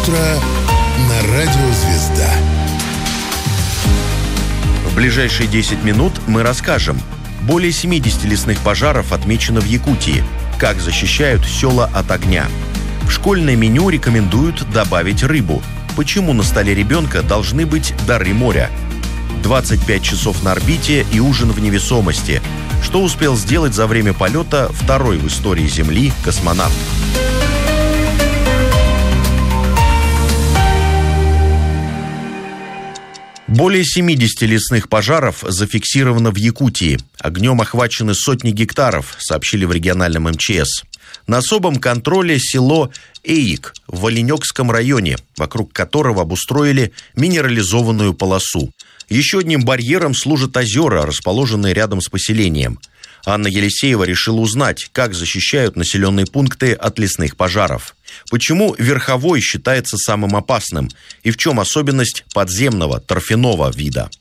Утро на радио «Звезда». В ближайшие 10 минут мы расскажем. Более 70 лесных пожаров отмечено в Якутии. Как защищают села от огня. В школьное меню рекомендуют добавить рыбу. Почему на столе ребенка должны быть дары моря? 25 часов на орбите и ужин в невесомости. Что успел сделать за время полета второй в истории Земли космонавт? Более 70 лесных пожаров зафиксировано в Якутии. Огнем охвачены сотни гектаров, сообщили в региональном МЧС. На особом контроле село Эик в Оленёкском районе, вокруг которого обустроили минерализованную полосу. Еще одним барьером служат озера, расположенные рядом с поселением. Анна Елисеева решила узнать, как защищают населенные пункты от лесных пожаров. Почему верховой считается самым опасным и в чем особенность подземного торфяного вида?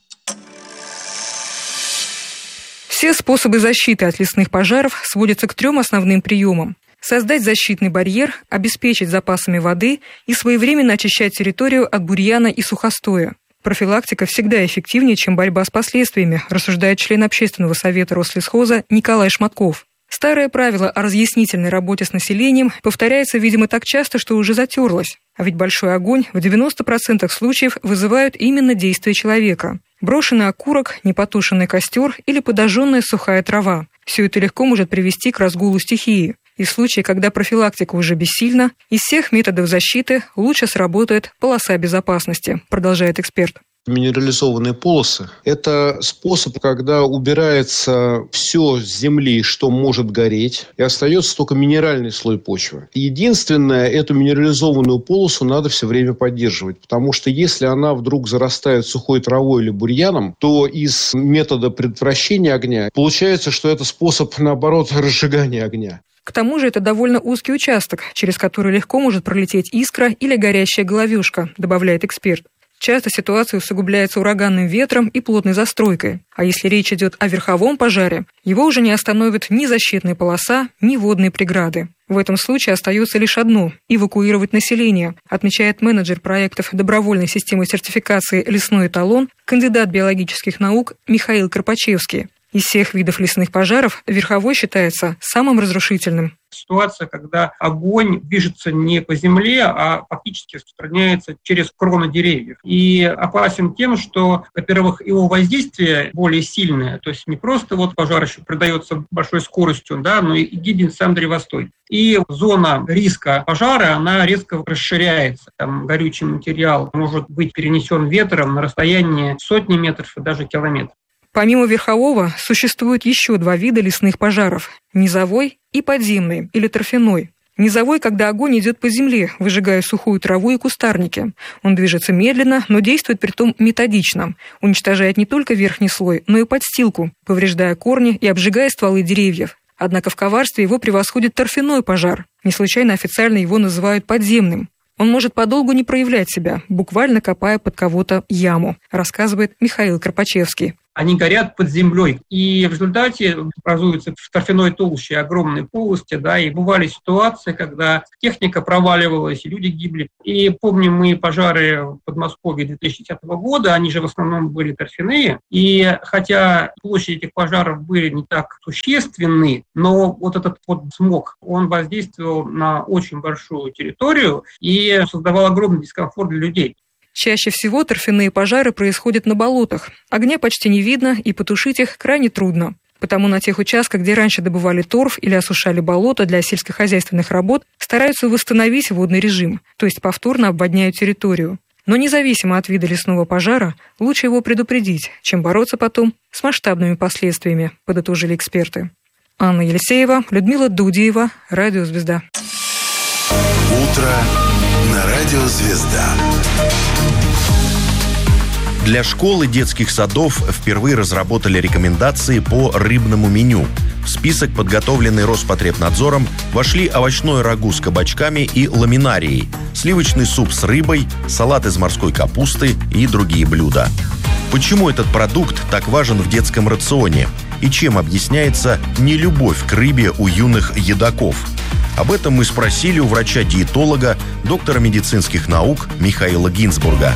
Все способы защиты от лесных пожаров сводятся к 3 основным приемам. Создать защитный барьер, обеспечить запасами воды и своевременно очищать территорию от бурьяна и сухостоя. Профилактика всегда эффективнее, чем борьба с последствиями, рассуждает член Общественного совета Рослесхоза Николай Шматков. Старое правило о разъяснительной работе с населением повторяется, видимо, так часто, что уже затерлось. А ведь большой огонь в 90% случаев вызывают именно действия человека. Брошенный окурок, непотушенный костер или подожженная сухая трава. Все это легко может привести к разгулу стихии. И в случае, когда профилактика уже бессильна, из всех методов защиты лучше сработает полоса безопасности, продолжает эксперт. Минерализованные полосы – это способ, когда убирается все с земли, что может гореть, и остается только минеральный слой почвы. Единственное, эту минерализованную полосу надо все время поддерживать, потому что если она вдруг зарастает сухой травой или бурьяном, то из метода предотвращения огня получается, что это способ, наоборот, разжигания огня. К тому же это довольно узкий участок, через который легко может пролететь искра или горящая головешка, добавляет эксперт. Часто ситуация усугубляется ураганным ветром и плотной застройкой. А если речь идет о верховом пожаре, его уже не остановит ни защитная полоса, ни водные преграды. В этом случае остается лишь одно – эвакуировать население, отмечает менеджер проектов добровольной системы сертификации «Лесной эталон», кандидат биологических наук Михаил Карпачевский. Из всех видов лесных пожаров верховой считается самым разрушительным. Ситуация, когда огонь движется не по земле, а фактически распространяется через кроны деревьев. И опасен тем, что, во-первых, его воздействие более сильное. То есть не просто пожар еще придается большой скоростью, но и гибнет сам древостой. И зона риска пожара, она резко расширяется. Там горючий материал может быть перенесен ветром на расстояние сотни метров и даже километров. Помимо верхового, существует еще 2 вида лесных пожаров – низовой и подземный, или торфяной. Низовой, когда огонь идет по земле, выжигая сухую траву и кустарники. Он движется медленно, но действует притом методично. Уничтожает не только верхний слой, но и подстилку, повреждая корни и обжигая стволы деревьев. Однако в коварстве его превосходит торфяной пожар. Не случайно официально его называют подземным. Он может подолгу не проявлять себя, буквально копая под кого-то яму, рассказывает Михаил Карпачевский. Они горят под землей. И в результате образуются в торфяной толще огромные полости, и бывали ситуации, когда техника проваливалась, и люди гибли. И помним мы пожары в Подмосковье 2010 года, они же в основном были торфяные. И хотя площади этих пожаров были не так существенны, но этот смог, он воздействовал на очень большую территорию и создавал огромный дискомфорт для людей. Чаще всего торфяные пожары происходят на болотах. Огня почти не видно, и потушить их крайне трудно. Потому на тех участках, где раньше добывали торф или осушали болото для сельскохозяйственных работ, стараются восстановить водный режим, то есть повторно обводняют территорию. Но независимо от вида лесного пожара, лучше его предупредить, чем бороться потом с масштабными последствиями, подытожили эксперты. Анна Елисеева, Людмила Дудиева, Радио «Звезда». Утро на радио «Звезда». Для школ и детских садов впервые разработали рекомендации по рыбному меню. В список, подготовленный Роспотребнадзором, вошли овощное рагу с кабачками и ламинарией, сливочный суп с рыбой, салат из морской капусты и другие блюда. Почему этот продукт так важен в детском рационе? И чем объясняется нелюбовь к рыбе у юных едоков? Об этом мы спросили у врача-диетолога, доктора медицинских наук Михаила Гинзбурга.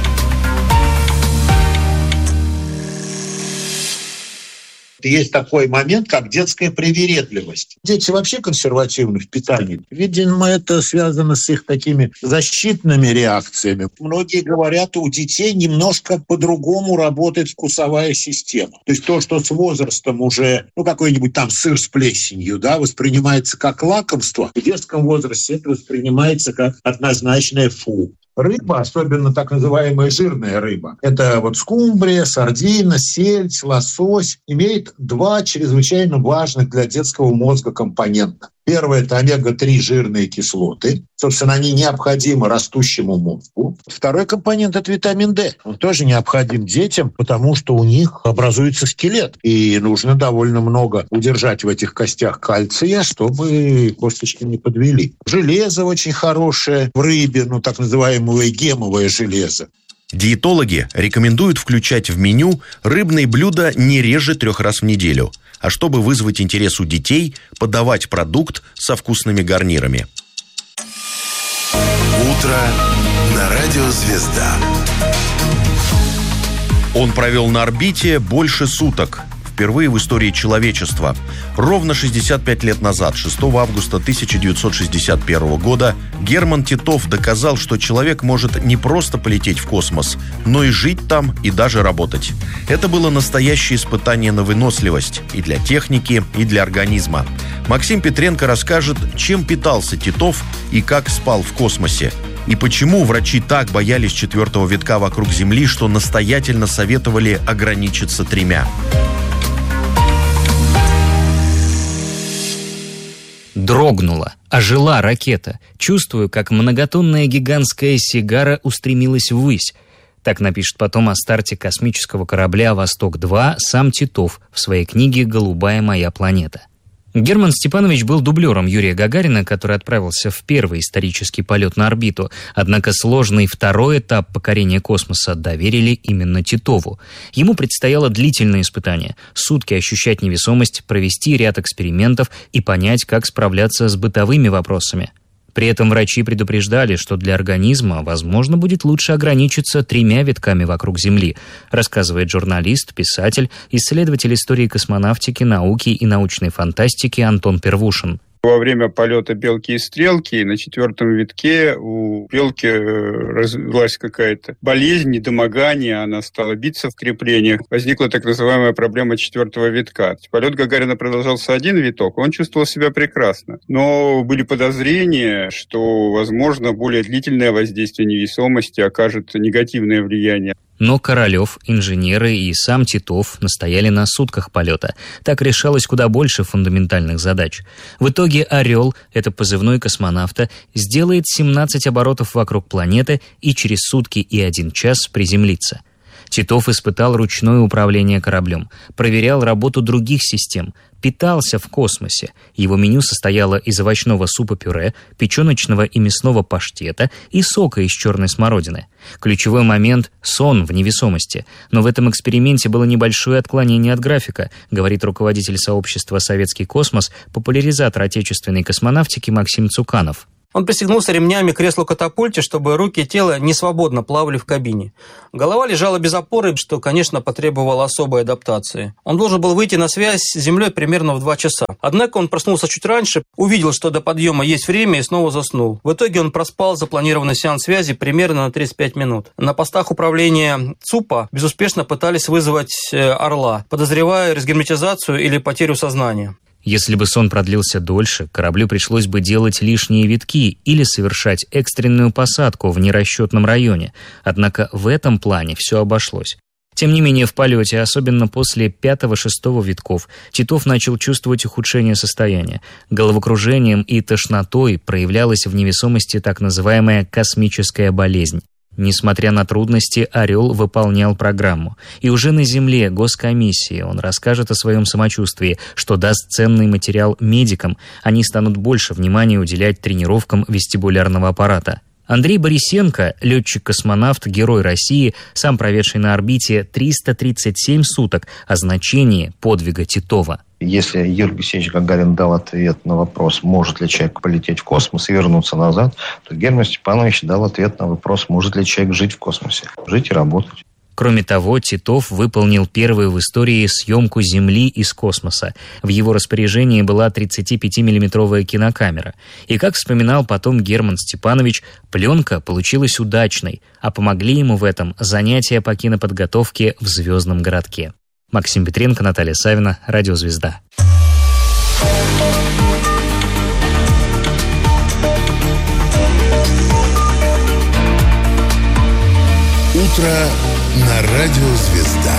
Есть такой момент, как детская привередливость. Дети вообще консервативны в питании. Видимо, это связано с их такими защитными реакциями. Многие говорят, у детей немножко по-другому работает вкусовая система. То есть то, что с возрастом уже, какой-нибудь там сыр с плесенью, воспринимается как лакомство, в детском возрасте это воспринимается как однозначное фу. Рыба, особенно так называемая жирная рыба, это скумбрия, сардина, сельдь, лосось, имеет два чрезвычайно важных для детского мозга компонента. Первое – это омега-3 жирные кислоты. Собственно, они необходимы растущему мозгу. Второй компонент – это витамин D. Он тоже необходим детям, потому что у них образуется скелет. И нужно довольно много удержать в этих костях кальция, чтобы косточки не подвели. Железо очень хорошее в рыбе, так называемое гемовое железо. Диетологи рекомендуют включать в меню рыбные блюда не реже 3 раз в неделю, а чтобы вызвать интерес у детей, подавать продукт со вкусными гарнирами. Утро на радио «Звезда». Он провел на орбите больше суток. Впервые в истории человечества. Ровно 65 лет назад, 6 августа 1961 года, Герман Титов доказал, что человек может не просто полететь в космос, но и жить там, и даже работать. Это было настоящее испытание на выносливость и для техники, и для организма. Максим Петренко расскажет, чем питался Титов и как спал в космосе. И почему врачи так боялись 4-го витка вокруг Земли, что настоятельно советовали ограничиться 3. Дрогнула, ожила ракета. Чувствую, как многотонная гигантская сигара устремилась ввысь. Так напишет потом о старте космического корабля «Восток-2» сам Титов в своей книге «Голубая моя планета». Герман Степанович был дублером Юрия Гагарина, который отправился в первый исторический полет на орбиту. Однако сложный второй этап покорения космоса доверили именно Титову. Ему предстояло длительное испытание. Сутки ощущать невесомость, провести ряд экспериментов и понять, как справляться с бытовыми вопросами. При этом врачи предупреждали, что для организма, возможно, будет лучше ограничиться 3 витками вокруг Земли, рассказывает журналист, писатель, исследователь истории космонавтики, науки и научной фантастики Антон Первушин. Во время полета «Белки и стрелки» на 4-м витке у белки развилась какая-то болезнь, недомогание, она стала биться в креплениях. Возникла так называемая проблема 4-го витка. Полет Гагарина продолжался 1 виток, он чувствовал себя прекрасно. Но были подозрения, что, возможно, более длительное воздействие невесомости окажет негативное влияние. Но Королев, инженеры и сам Титов настояли на сутках полета. Так решалось куда больше фундаментальных задач. В итоге «Орел», это позывной космонавта, сделает 17 оборотов вокруг планеты и через сутки и 1 час приземлится. Титов испытал ручное управление кораблем, проверял работу других систем, питался в космосе. Его меню состояло из овощного супа-пюре, печеночного и мясного паштета и сока из черной смородины. Ключевой момент – сон в невесомости. Но в этом эксперименте было небольшое отклонение от графика, говорит руководитель сообщества «Советский космос», популяризатор отечественной космонавтики Максим Цуканов. Он пристегнулся ремнями к креслу-катапульте, чтобы руки и тело не свободно плавали в кабине. Голова лежала без опоры, что, конечно, потребовало особой адаптации. Он должен был выйти на связь с Землей примерно в 2 часа. Однако он проснулся чуть раньше, увидел, что до подъема есть время, и снова заснул. В итоге он проспал запланированный сеанс связи примерно на 35 минут. На постах управления ЦУПа безуспешно пытались вызвать «Орла», подозревая разгерметизацию или потерю сознания. Если бы сон продлился дольше, кораблю пришлось бы делать лишние витки или совершать экстренную посадку в нерасчетном районе. Однако в этом плане все обошлось. Тем не менее, в полете, особенно после 5-6 витков, Титов начал чувствовать ухудшение состояния. Головокружением и тошнотой проявлялась в невесомости так называемая космическая болезнь. Несмотря на трудности, «Орел» выполнял программу. И уже на Земле госкомиссии он расскажет о своем самочувствии, что даст ценный материал медикам. Они станут больше внимания уделять тренировкам вестибулярного аппарата. Андрей Борисенко, летчик-космонавт, герой России, сам проведший на орбите 337 суток, о значении подвига Титова. Если Юрий Алексеевич Гагарин дал ответ на вопрос, может ли человек полететь в космос и вернуться назад, то Герман Степанович дал ответ на вопрос, может ли человек жить в космосе, жить и работать. Кроме того, Титов выполнил первую в истории съемку Земли из космоса. В его распоряжении была 35-миллиметровая кинокамера. И, как вспоминал потом Герман Степанович, пленка получилась удачной, а помогли ему в этом занятия по киноподготовке в «Звездном городке». Максим Петренко, Наталья Савина, Радио «Звезда». Утро на Радио «Звезда».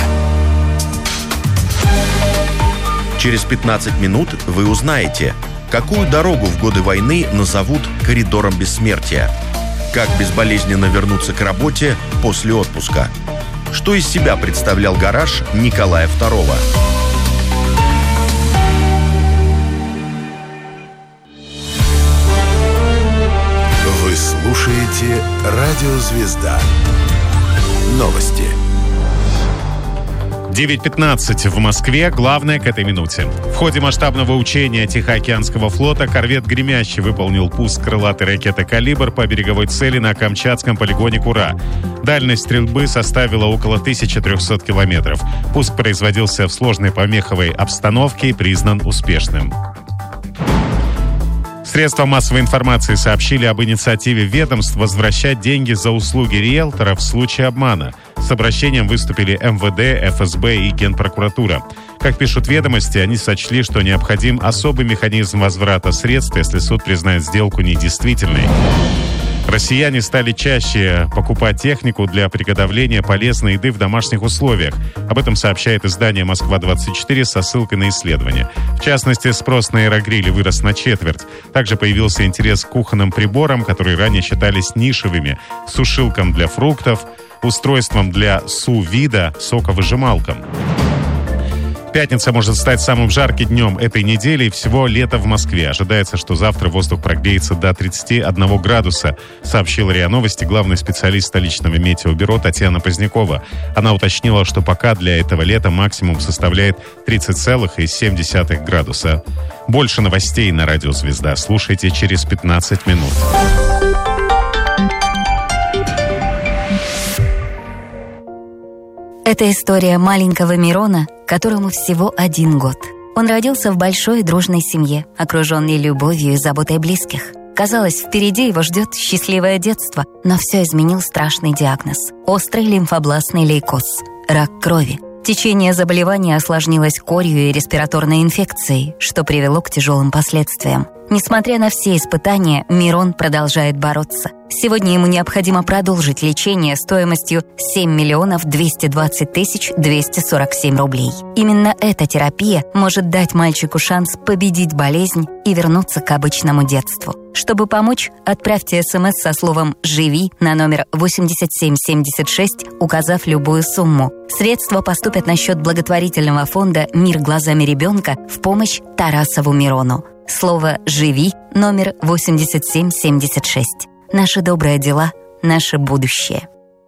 Через 15 минут вы узнаете, какую дорогу в годы войны назовут коридором бессмертия, как безболезненно вернуться к работе после отпуска, что из себя представлял гараж Николая II. Вы слушаете Радио «Звезда». Новости. 9:15 в Москве. Главное к этой минуте. В ходе масштабного учения Тихоокеанского флота корвет «Гремящий» выполнил пуск крылатой ракеты «Калибр» по береговой цели на Камчатском полигоне Кура. Дальность стрельбы составила около 1300 километров. Пуск производился в сложной помеховой обстановке и признан успешным. Средства массовой информации сообщили об инициативе ведомств возвращать деньги за услуги риэлтора в случае обмана. С обращением выступили МВД, ФСБ и Генпрокуратура. Как пишут «Ведомости», они сочли, что необходим особый механизм возврата средств, если суд признает сделку недействительной. Россияне стали чаще покупать технику для приготовления полезной еды в домашних условиях. Об этом сообщает издание «Москва-24» со ссылкой на исследование. В частности, спрос на аэрогрили вырос на четверть. Также появился интерес к кухонным приборам, которые ранее считались нишевыми, сушилкам для фруктов, устройством для су-вида, соковыжималкам. Пятница может стать самым жарким днем этой недели и всего лета в Москве. Ожидается, что завтра воздух прогреется до 31 градуса, сообщила РИА Новости главный специалист столичного метеобюро Татьяна Позднякова. Она уточнила, что пока для этого лета максимум составляет 30,7 градуса. Больше новостей на Радио «Звезда» слушайте через 15 минут. Это история маленького Мирона, которому всего 1 год. Он родился в большой и дружной семье, окруженный любовью и заботой близких. Казалось, впереди его ждет счастливое детство, но все изменил страшный диагноз – острый лимфобластный лейкоз – рак крови. Течение заболевания осложнилось корью и респираторной инфекцией, что привело к тяжелым последствиям. Несмотря на все испытания, Мирон продолжает бороться. Сегодня ему необходимо продолжить лечение стоимостью 7 220 247 рублей. Именно эта терапия может дать мальчику шанс победить болезнь и вернуться к обычному детству. Чтобы помочь, отправьте СМС со словом «Живи» на номер 8776, указав любую сумму. Средства поступят на счет благотворительного фонда «Мир глазами ребенка» в помощь Тарасову Мирону. Слово «Живи» номер 8776. Наши добрые дела, наше будущее.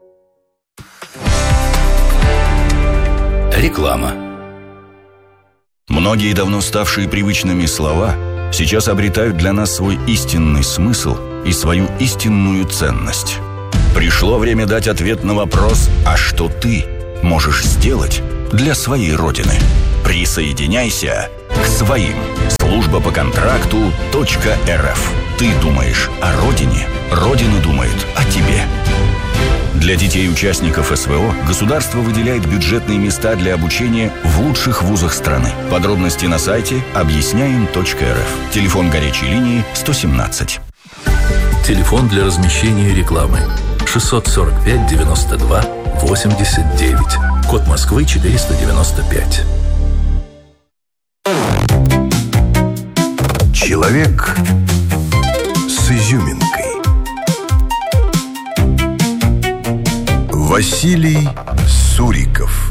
Реклама. Многие давно ставшие привычными слова сейчас обретают для нас свой истинный смысл и свою истинную ценность. Пришло время дать ответ на вопрос: а что ты можешь сделать для своей Родины? Присоединяйся к своим. Служба по контракту .рф. Ты думаешь о Родине, Родина думает о тебе. Для детей участников СВО государство выделяет бюджетные места для обучения в лучших вузах страны. Подробности на сайте объясняем.рф. Телефон горячей линии 117. Телефон для размещения рекламы 645 92 89. Код Москвы 495. Человек с изюминкой. Василий Суриков.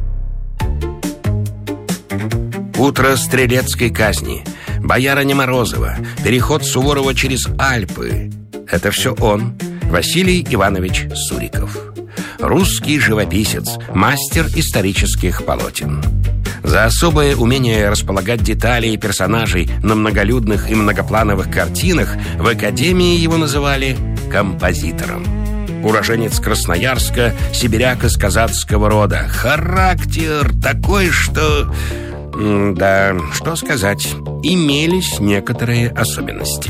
Утро стрелецкой казни, боярыня Морозова, переход Суворова через Альпы. Это все он, Василий Иванович Суриков. Русский живописец, мастер исторических полотен. За особое умение располагать детали и персонажей на многолюдных и многоплановых картинах в академии его называли композитором. Уроженец Красноярска, сибиряк из казацкого рода. Характер такой, что... Да, что сказать, имелись некоторые особенности.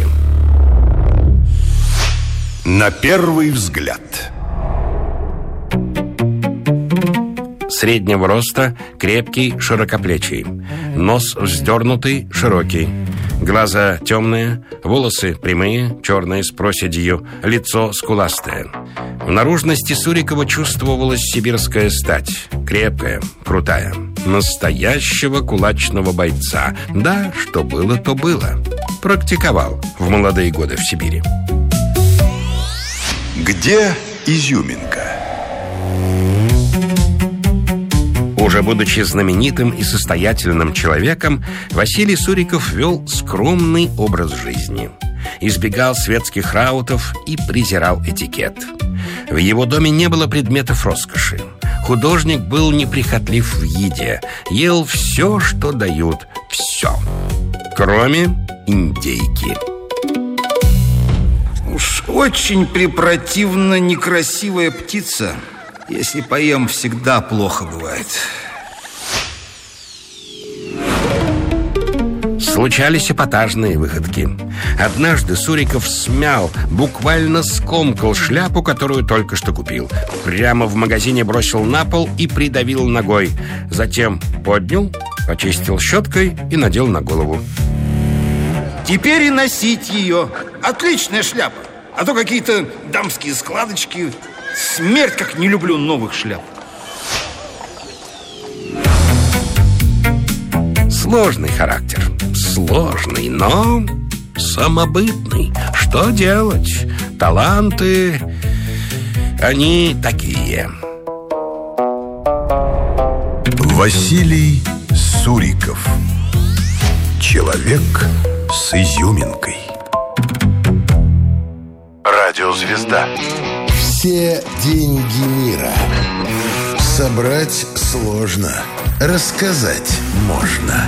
На первый взгляд. Среднего роста, крепкий, широкоплечий. Нос вздернутый, широкий. Глаза темные, волосы прямые, черные с проседью, лицо скуластое. В наружности Сурикова чувствовалась сибирская стать. Крепкая, крутая. Настоящего кулачного бойца. Да, что было, то было. Практиковал в молодые годы в Сибири. Где изюминка? Уже будучи знаменитым и состоятельным человеком, Василий Суриков вел скромный образ жизни. Избегал светских раутов и презирал этикет. В его доме не было предметов роскоши. Художник был неприхотлив в еде. Ел все, что дают. Все. Кроме индейки. Уж очень препротивно некрасивая птица. Если поем, всегда плохо бывает. Случались эпатажные выходки. Однажды Суриков смял, буквально скомкал шляпу, которую только что купил. Прямо в магазине бросил на пол и придавил ногой. Затем поднял, почистил щеткой и надел на голову. Теперь и носить ее. Отличная шляпа. А то какие-то дамские складочки. Смерть, как не люблю новых шляп. Сложный характер. Сложный, но самобытный. Что делать? Таланты, они такие. Василий Суриков. Человек с изюминкой. Радиозвезда. Все деньги мира. Собрать сложно. Рассказать можно.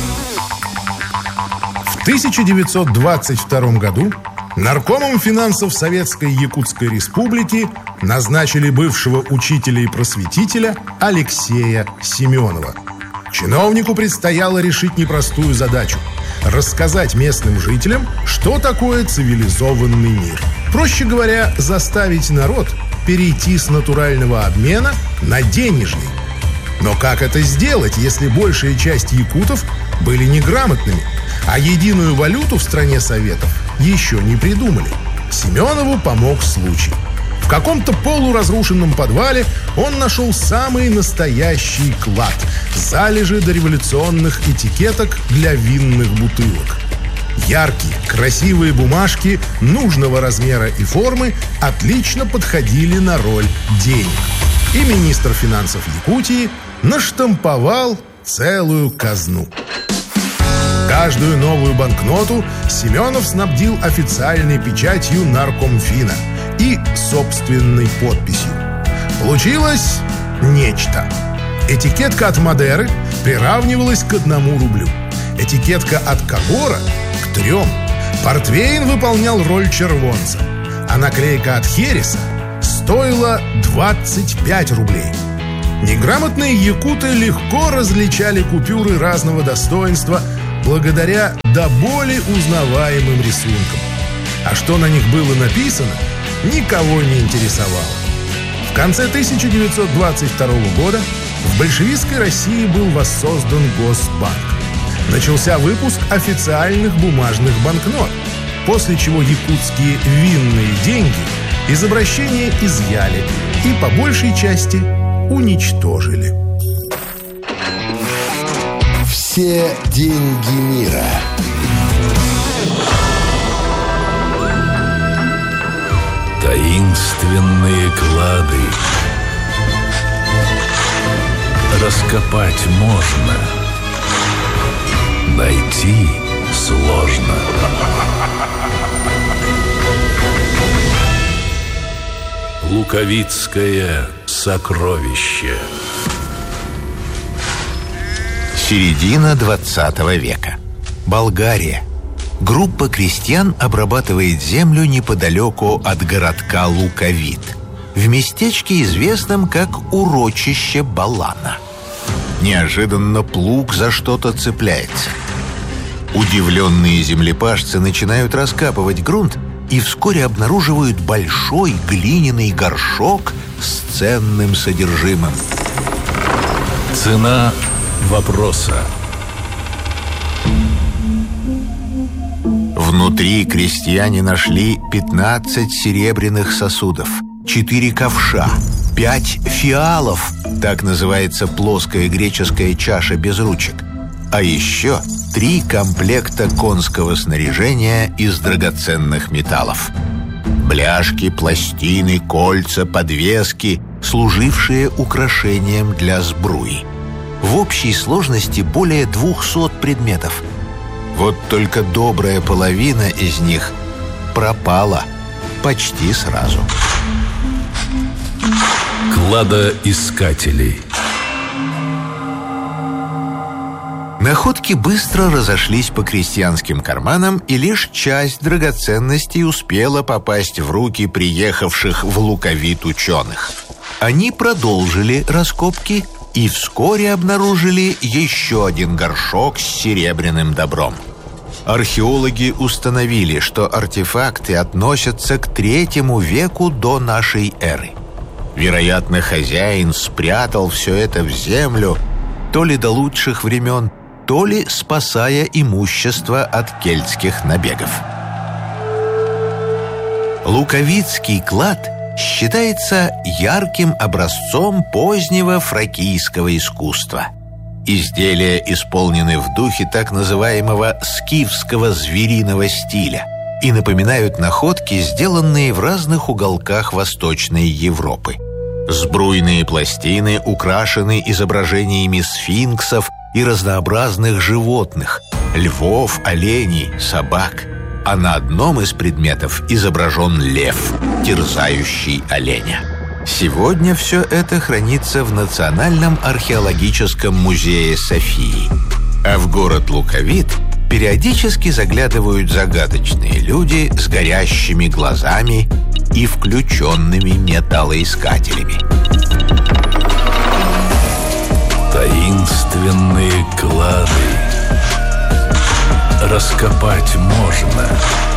В 1922 году наркомом финансов Советской Якутской Республики назначили бывшего учителя и просветителя Алексея Семенова. Чиновнику предстояло решить непростую задачу – рассказать местным жителям, что такое цивилизованный мир. Проще говоря, заставить народ перейти с натурального обмена на денежный. Но как это сделать, если большая часть якутов были неграмотными, а единую валюту в стране Советов еще не придумали? Семенову помог случай. В каком-то полуразрушенном подвале он нашел самый настоящий клад – залежи дореволюционных этикеток для винных бутылок. Яркие, красивые бумажки нужного размера и формы отлично подходили на роль денег. И министр финансов Якутии наштамповал целую казну. Каждую новую банкноту Семенов снабдил официальной печатью Наркомфина и собственной подписью. Получилось нечто. Этикетка от Мадеры приравнивалась к 1 рублю. Этикетка от Кагора к 3. Портвейн выполнял роль червонца, а наклейка от Хереса стоила 25 рублей. Неграмотные якуты легко различали купюры разного достоинства благодаря до боли узнаваемым рисункам. А что на них было написано, никого не интересовало. В конце 1922 года в большевистской России был воссоздан Госбанк. Начался выпуск официальных бумажных банкнот, после чего якутские винные деньги из обращения изъяли и по большей части уничтожили. Все деньги мира. Таинственные клады. Раскопать можно. Найти сложно. Луковицкое сокровище. Середина 20 века. Болгария. Группа крестьян обрабатывает землю неподалеку от городка Луковит, в местечке, известном как урочище Балана. Неожиданно плуг за что-то цепляется. Удивленные землепашцы начинают раскапывать грунт и вскоре обнаруживают большой глиняный горшок с ценным содержимым. Цена вопроса. Внутри крестьяне нашли 15 серебряных сосудов, 4 ковша, 5 фиалов, так называется плоская греческая чаша без ручек, а еще 3 комплекта конского снаряжения из драгоценных металлов. Бляшки, пластины, кольца, подвески, служившие украшением для сбруи. В общей сложности более 200 предметов. Вот только добрая половина из них пропала почти сразу. Кладоискателей. Находки быстро разошлись по крестьянским карманам, и лишь часть драгоценностей успела попасть в руки приехавших в Луковит ученых. Они продолжили раскопки и вскоре обнаружили еще один горшок с серебряным добром. Археологи установили, что артефакты относятся к III веку до нашей эры. Вероятно, хозяин спрятал все это в землю то ли до лучших времен, то ли спасая имущество от кельтских набегов. Луковитский клад считается ярким образцом позднего фракийского искусства. Изделия исполнены в духе так называемого скифского звериного стиля и напоминают находки, сделанные в разных уголках Восточной Европы. Сбруйные пластины украшены изображениями сфинксов и разнообразных животных – львов, оленей, собак. А на одном из предметов изображен лев, терзающий оленя. Сегодня все это хранится в Национальном археологическом музее Софии. А в город Луковит периодически заглядывают загадочные люди с горящими глазами и включенными металлоискателями. Таинственные клады. Раскопать можно.